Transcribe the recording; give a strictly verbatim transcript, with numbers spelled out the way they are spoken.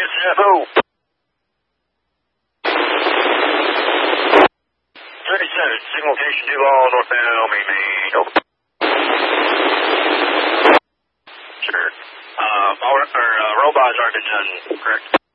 F O. thirty-seven, signal location Duval, northbound, main main, over. Sure. Uh, our, our uh, robots already been done, correct?